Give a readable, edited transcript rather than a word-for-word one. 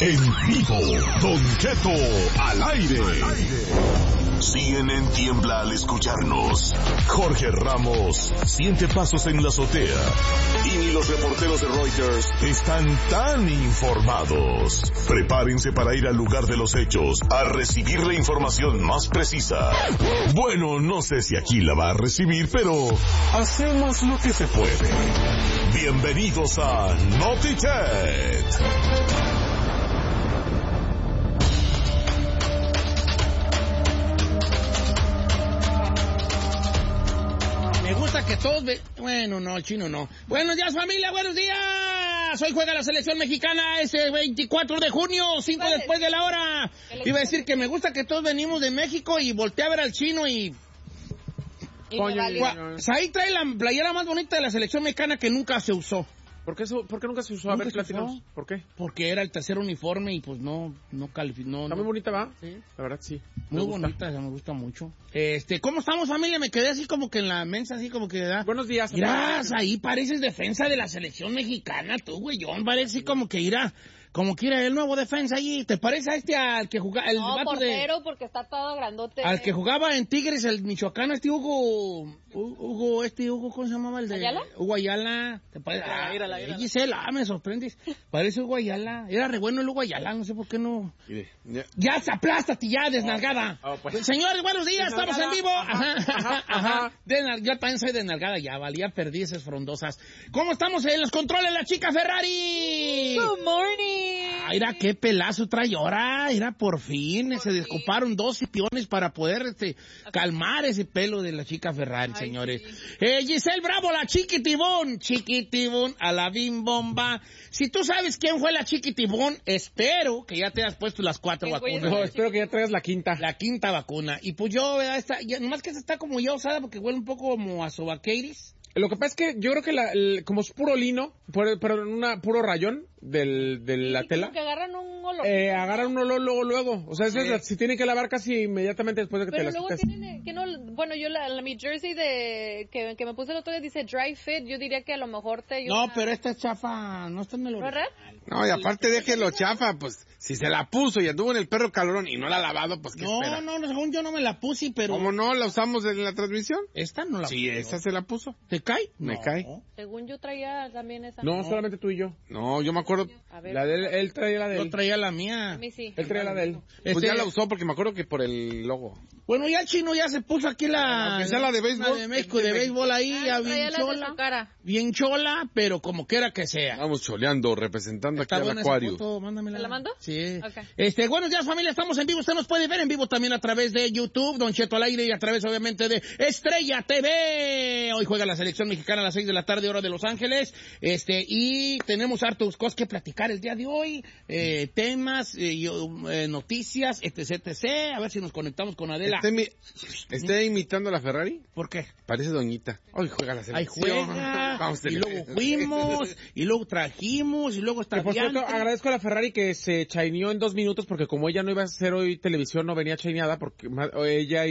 En vivo, Don Cheto al aire. CNN tiembla al escucharnos. Jorge Ramos siente pasos en la azotea. Y ni los reporteros de Reuters están tan informados. Prepárense para ir al lugar de los hechos a recibir la información más precisa. Bueno, no sé si aquí la va a recibir, pero hacemos lo que se puede. Bienvenidos a Notichet. Me gusta que todos Bueno, no, el chino no. Buenos días, familia, buenos días. Hoy juega la selección mexicana ese 24 de junio, 5 ¿Vale? después de la hora. Iba a decir que me gusta que todos venimos de México y volteé a ver al chino y... Coño, Ahí trae la playera más bonita de la selección mexicana que nunca se usó. ¿Por qué nunca se usó? A ver, platícanos. ¿Por qué? Porque era el tercer uniforme y pues no calificó. Está muy bonita, ¿va? Sí. La verdad, sí. Muy bonita, me gusta mucho. ¿Cómo estamos, familia? Me quedé así como que en la mensa, así como que... ¿verdad? Buenos días. Irás, ahí pareces defensa de la selección mexicana, tú, güeyón. Parece como que irá... Como que era el nuevo defensa allí. ¿Te parece a al que jugaba? No, portero, porque está todo grandote. Al que jugaba en Tigres, el michoacano, Hugo, ¿cómo se llamaba? El de ¿Ayala? Hugo Ayala. ¿Te parece? Gisela, me sorprendes. Parece Hugo Ayala. Era re bueno el Hugo Ayala, no sé por qué no. Ya se aplástate ya, desnalgada. Pues. Señores, buenos días, estamos en vivo. Ajá. Yo también soy desnalgada, ya valía perdices frondosas. ¿Cómo estamos en los controles, la chica Ferrari? Good morning. Mira qué pelazo trae ahora, mira por fin se descoparon dos cipiones para poder calmar ese pelo de la chica Ferrari, señores. Sí. Giselle Bravo, la chiquitibón, a la bimbomba. Si tú sabes quién fue la chiquitibón, espero que ya te hayas puesto las 4 vacunas. No, espero que ya traigas la quinta. La quinta vacuna. Y pues yo, ¿verdad? Nomás que esta está como ya usada porque huele un poco como a sobaqueiris. Lo que pasa es que yo creo que como es puro lino, pero en puro rayón de la tela. Que agarran un olor. Agarran un olor luego. O sea, se tiene que lavar casi inmediatamente después de que pero te las luego quitas. tienen que no, bueno, yo mi jersey que me puse el otro día dice dry fit, yo diría que a lo mejor te ayuda. No, pero esta es chafa, no está en el ¿Verdad? No, y aparte déjelo chafa, pues, si se la puso y anduvo en el perro calorón y no la ha lavado, pues, ¿qué espera? No, según yo no me la puse, pero... ¿Cómo no? ¿La usamos en la transmisión? Esta no la Sí, puse. esa se la puso. ¿Te cae? Me cae. Según yo traía también esa. No, solamente tú y yo. No, yo me acuerdo, A ver. La de él traía la de Yo él. traía la mía. A mí sí. Él traía la de él. pues ya la usó porque me acuerdo que por el logo. Bueno, ya el chino ya se puso aquí Aunque sea la de béisbol. de México, de béisbol ahí, ya traía bien la de chola. su cara. Bien chola, pero como quiera que sea. Vamos choleando, representando Está aquí al buena esa Acuario. foto, mándamela. ¿Te la mando? Sí. Ok. Buenos días, familia, estamos en vivo. Usted nos puede ver en vivo también a través de YouTube, Don Cheto al aire, y a través, obviamente, de Estrella TV. Hoy juega la selección mexicana a las 6 de la tarde, hora de Los Ángeles. Y tenemos hartos cosas que platicar el día de hoy. Temas, noticias, etc. A ver si nos conectamos con Adela. ¿Esté imitando a la Ferrari? ¿Por qué? Parece doñita. Hoy juega la Ahí selección. juega, Vamos a y tener- luego fuimos, y luego trajimos, y luego está Que, por cierto, Diantre. agradezco a la Ferrari que se chaineó en 2 minutos porque como ella no iba a hacer hoy televisión, no venía chaineada porque ella